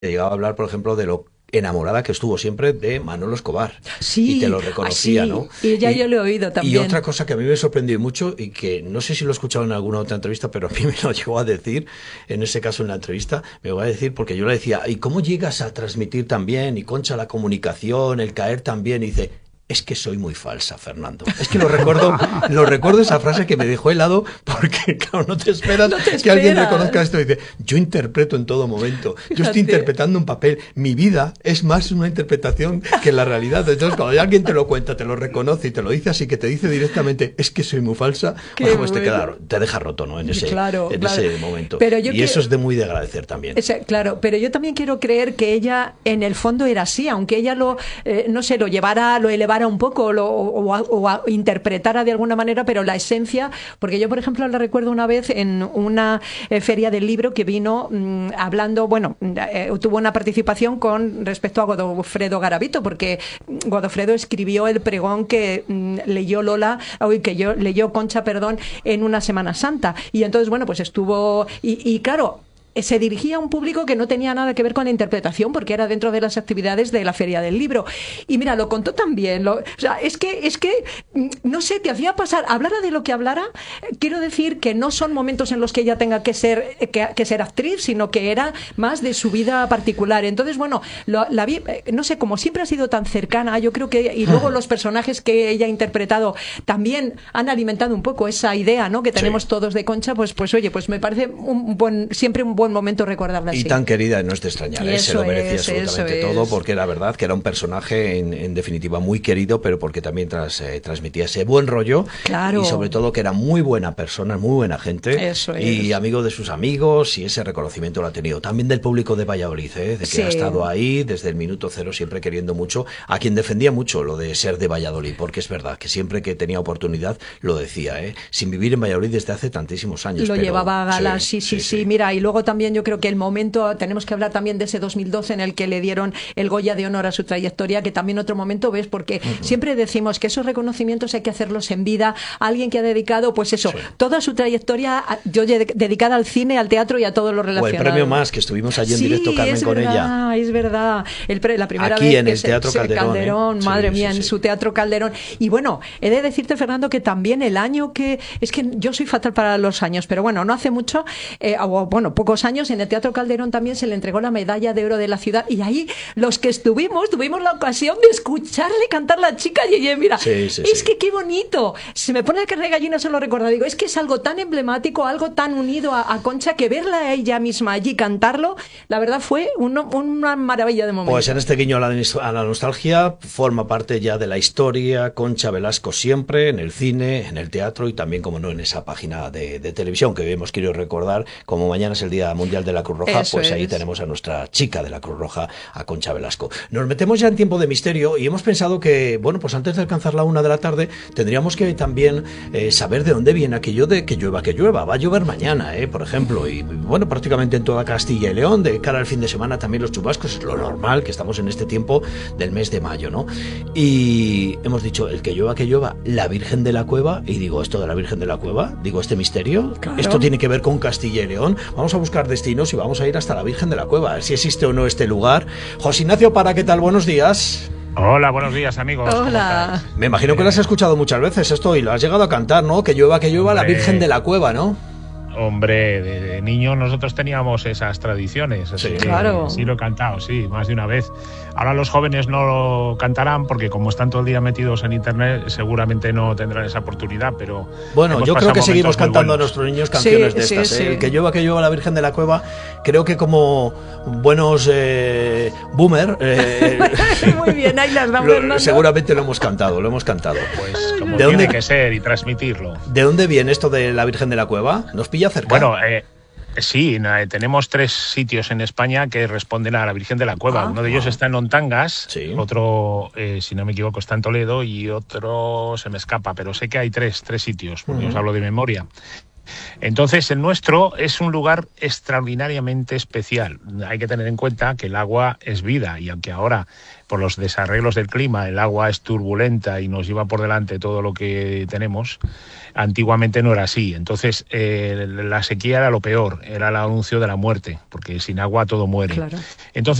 llegaba a hablar, por ejemplo, de lo enamorada que estuvo siempre de Manolo Escobar. Sí, Y te lo reconocía, así, ¿no? y ya yo lo he oído Y también. otra cosa que a mí me sorprendió mucho y que no sé si lo he escuchado en alguna otra entrevista, pero a mí me lo llegó a decir, en ese caso en la entrevista, me lo va a decir porque yo le decía, ¿y cómo llegas a transmitir tan bien? Y Concha, la comunicación, el caer tan bien, y dice... Es que soy muy falsa, Fernando. Es que lo recuerdo esa frase que me dejó helado porque, claro, no te esperas No te que alguien esperas. reconozca esto y dice, yo interpreto en todo momento, yo Fíjate. estoy interpretando un papel, mi vida es más una interpretación que la realidad. Entonces, cuando alguien te lo cuenta, te lo reconoce y te lo dice así, que te dice directamente, es que soy muy falsa, Qué bueno, pues bueno. te deja roto, ¿no? En ese, Claro, en claro. ese momento. Pero yo Y eso es de muy de agradecer también. Claro, pero yo también quiero creer que ella en el fondo era así, aunque ella no sé, lo llevara, lo elevara un poco o interpretara de alguna manera, pero la esencia, porque yo por ejemplo la recuerdo una vez en una feria del libro que vino hablando, bueno, tuvo una participación con respecto a Godofredo Garavito, porque Godofredo escribió el pregón que leyó Concha, perdón, en una Semana Santa, y entonces bueno, pues estuvo y claro, se dirigía a un público que no tenía nada que ver con la interpretación porque era dentro de las actividades de la Feria del Libro. Y mira, lo contó también. O sea, es que, no sé, te hacía pasar, hablara de lo que hablara, quiero decir que no son momentos en los que ella tenga que ser actriz, sino que era más de su vida particular. Entonces, bueno, la vi, no sé, como siempre ha sido tan cercana, yo creo que, y luego los personajes que ella ha interpretado también han alimentado un poco esa idea, ¿no?, que tenemos todos de Concha, pues oye, pues me parece siempre un buen momento recordarla así. Y tan querida, no es de extrañar, se lo merecía absolutamente todo, porque era verdad que era un personaje en definitiva muy querido, pero porque también transmitía ese buen rollo, claro, y sobre todo que era muy buena persona, muy buena gente, y amigo de sus amigos, y ese reconocimiento lo ha tenido también del público de Valladolid, de que ha estado ahí desde el minuto cero, siempre queriendo mucho, a quien defendía mucho lo de ser de Valladolid, porque es verdad que siempre que tenía oportunidad lo decía, sin vivir en Valladolid desde hace tantísimos años. Lo llevaba a galas, sí. Mira, y luego también yo creo que el momento, tenemos que hablar también de ese 2012 en el que le dieron el Goya de honor a su trayectoria, que también otro momento ves, porque siempre decimos que esos reconocimientos hay que hacerlos en vida, alguien que ha dedicado, pues eso, toda su trayectoria, dedicada al cine, al teatro y a todo lo relacionado. O el premio Más, que estuvimos allí en directo, Carmen, con ella. Es verdad, la primera aquí vez en el Teatro Calderón, madre mía, en su Teatro Calderón. Y bueno, he de decirte, Fernando, que también el año es que yo soy fatal para los años, pero bueno, no hace mucho, pocos años, en el Teatro Calderón también se le entregó la medalla de oro de la ciudad, y ahí los que tuvimos la ocasión de escucharle cantar la chica Yeye, mira, que qué bonito, se me pone la carne de gallina solo recordar, digo, es que es algo tan emblemático, algo tan unido a Concha, que verla a ella misma allí cantarlo, la verdad fue una maravilla de momento. Pues en este guiño a la nostalgia forma parte ya de la historia Concha Velasco siempre, en el cine, en el teatro y también, como no, en esa página de televisión que hemos querido recordar, como mañana es el Día Mundial de la Cruz Roja, pues ahí tenemos a nuestra chica de la Cruz Roja, a Concha Velasco. Nos metemos ya en tiempo de misterio y hemos pensado que, bueno, pues antes de alcanzar la 1 de la tarde tendríamos que también saber de dónde viene aquello de que llueva. Va a llover mañana, por ejemplo, y bueno, prácticamente en toda Castilla y León, de cara al fin de semana también los chubascos, es lo normal, que estamos en este tiempo del mes de mayo, ¿no? Y hemos dicho, el que llueva, la Virgen de la Cueva, y digo, esto de la Virgen de la Cueva, digo, este misterio, esto tiene que ver con Castilla y León, vamos a buscar destinos y vamos a ir hasta la Virgen de la Cueva, a ver si existe o no este lugar. José Ignacio Parra, ¿qué tal? Buenos días. Hola, buenos días, amigos. Hola. Me imagino que lo has escuchado muchas veces esto y lo has llegado a cantar, ¿no? Que llueva, la Virgen de la Cueva, ¿no? Hombre, de niño nosotros teníamos esas tradiciones, así claro. Sí lo he cantado, sí, más de una vez. Ahora los jóvenes no lo cantarán porque como están todo el día metidos en internet seguramente no tendrán esa oportunidad, pero... Bueno, yo creo que seguimos cantando a nuestros niños canciones de estas, sí. El que llueva la Virgen de la Cueva, creo que como buenos boomer... Muy bien, ahí las damos. Seguramente lo hemos cantado. Pues como tiene que ser y transmitirlo. ¿De dónde viene esto de la Virgen de la Cueva? ¿Nos pilla cerca? Bueno, sí, tenemos 3 sitios en España que responden a la Virgen de la Cueva. Uno de ellos está en Ontangas, otro, si no me equivoco, está en Toledo y otro se me escapa, pero sé que hay 3 sitios, porque os hablo de memoria. Entonces, el nuestro es un lugar extraordinariamente especial. Hay que tener en cuenta que el agua es vida, y aunque ahora, por los desarreglos del clima, el agua es turbulenta y nos lleva por delante todo lo que tenemos, antiguamente no era así. Entonces, la sequía era lo peor, era el anuncio de la muerte, porque sin agua todo muere. Claro. Entonces,